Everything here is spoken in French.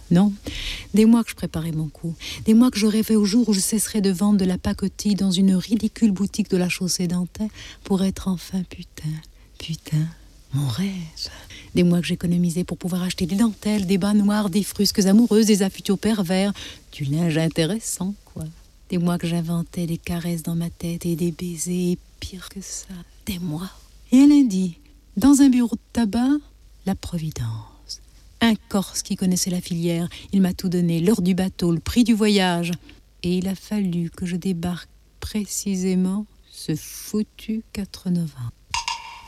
Non, des mois que je préparais mon coup. Des mois que je rêvais au jour où je cesserais de vendre de la pacotille dans une ridicule boutique de la chaussée d'Antin pour être enfin putain, mon rêve. Des mois que j'économisais pour pouvoir acheter des dentelles, des bas noirs, des frusques amoureuses, des affûtions pervers, du linge intéressant, quoi. Des mois que j'inventais des caresses dans ma tête et des baisers, et pire que ça, des mois. Et un lundi, dans un bureau de tabac, la Providence. Un Corse qui connaissait la filière, il m'a tout donné, l'heure du bateau, le prix du voyage. Et il a fallu que je débarque précisément ce foutu 4 novembre.